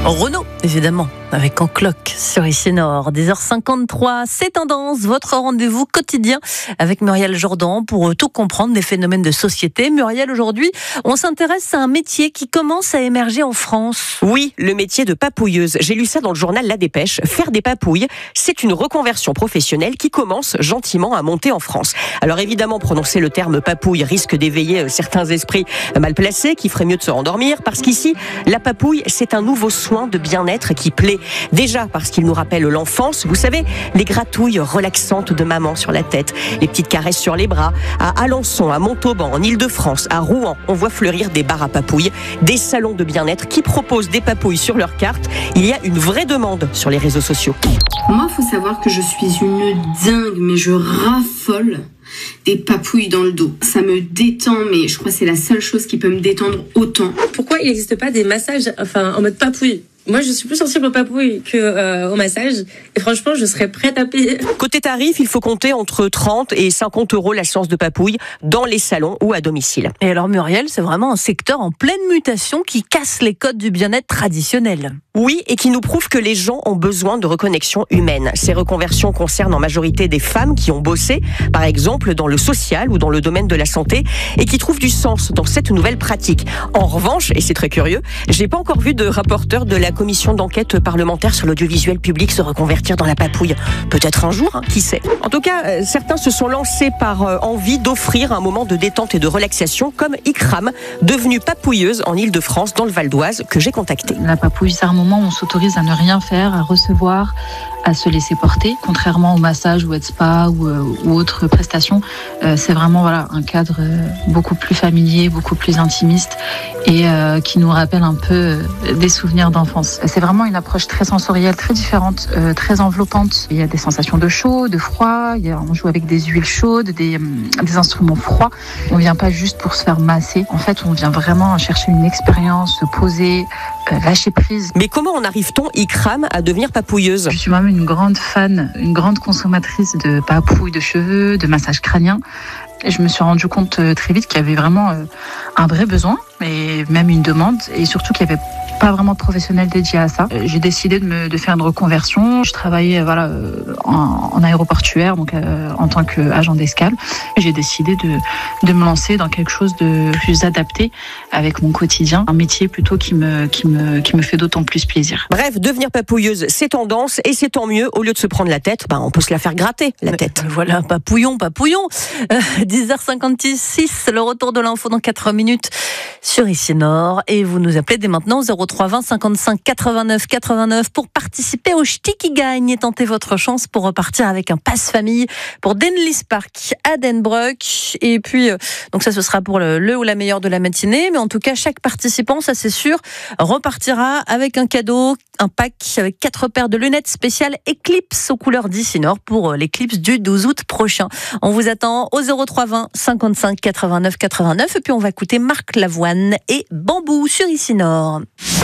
Renaud, évidemment, avec En Cloque sur Ici Nord. 10h53, c'est Tendance, votre rendez-vous quotidien avec Muriel Jourdan pour tout comprendre des phénomènes de société. Muriel, aujourd'hui, on s'intéresse à un métier qui commence à émerger en France. Oui, le métier de papouilleuse. J'ai lu ça dans le journal La Dépêche. Faire des papouilles, c'est une reconversion professionnelle qui commence gentiment à monter en France. Alors évidemment, prononcer le terme papouille risque d'éveiller certains esprits mal placés qui feraient mieux de se rendormir parce qu'ici, la papouille, c'est un nouveau soin de bien-être qui plaît. Déjà parce qu'il nous rappelle l'enfance. Vous savez, les gratouilles relaxantes de maman sur la tête, les petites caresses sur les bras. À Alençon, à Montauban, en Île-de-France, à Rouen, on voit fleurir des bars à papouilles, des salons de bien-être qui proposent des papouilles sur leur carte. Il y a une vraie demande sur les réseaux sociaux. Moi, faut savoir que je suis une dingue, mais je raffole des papouilles dans le dos. Ça me détend, mais je crois que c'est la seule chose qui peut me détendre autant. Pourquoi il n'existe pas des massages en mode papouille ? Moi, je suis plus sensible aux papouilles au massage. Et franchement, je serais prête à payer. Côté tarif, il faut compter entre 30 et 50 € la séance de papouille dans les salons ou à domicile. Et alors Muriel, c'est vraiment un secteur en pleine mutation qui casse les codes du bien-être traditionnel. Oui, et qui nous prouve que les gens ont besoin de reconnexion humaine. Ces reconversions concernent en majorité des femmes qui ont bossé, par exemple, dans le social ou dans le domaine de la santé, et qui trouvent du sens dans cette nouvelle pratique. En revanche, et c'est très curieux, j'ai pas encore vu de rapporteur de la commission d'enquête parlementaire sur l'audiovisuel public se reconvertir dans la papouille. Peut-être un jour, qui sait. En tout cas, certains se sont lancés par envie d'offrir un moment de détente et de relaxation, comme Ikram, devenue papouilleuse en Île-de-France, dans le Val d'Oise, que j'ai contacté. La papouille, c'est un moment où on s'autorise à ne rien faire, à recevoir, à se laisser porter, contrairement au massage ou au spa ou autres prestations. C'est vraiment un cadre beaucoup plus familier, beaucoup plus intimiste et qui nous rappelle un peu des souvenirs d'enfance. C'est vraiment une approche très sensorielle, très différente, très enveloppante. Il y a des sensations de chaud, de froid, on joue avec des huiles chaudes, des instruments froids. On vient pas juste pour se faire masser. En fait, on vient vraiment chercher une expérience, se poser, lâcher prise. Mais comment en arrive-t-on, Ikram, à devenir papouilleuse ? Je suis moi-même une grande fan, une grande consommatrice de papouilles de cheveux, de massages crâniens. Et je me suis rendu compte très vite qu'il y avait vraiment un vrai besoin, et même une demande, et surtout qu'il n'y avait pas vraiment de professionnels dédiés à ça. J'ai décidé de faire une reconversion. Je travaillais en aéroportuaire, donc en tant qu'agent d'escale. J'ai décidé de me lancer dans quelque chose de plus adapté avec mon quotidien, un métier plutôt qui me fait d'autant plus plaisir. Bref, devenir papouilleuse, c'est tendance et c'est tant mieux. Au lieu de se prendre la tête, on peut se la faire gratter, la tête. Voilà, papouillon. 10h56, le retour de l'info dans 4 minutes sur Ici Nord. Et vous nous appelez dès maintenant au 03 20 55 89 89 pour participer au Ch'ti qui gagne et tenter votre chance pour repartir avec un passe-famille pour Denlis Park à Denbrock. Et puis, donc ça, ce sera pour le ou la meilleure de la matinée. Mais en tout cas, chaque participant, ça c'est sûr, repartira avec un cadeau, un pack avec 4 paires de lunettes spéciales Eclipse aux couleurs d'Ici Nord pour l'Eclipse du 12 août prochain. On vous attend au 03 20 55 89 89 et puis on va écouter Marc Lavoine et Bambou sur Ici Nord.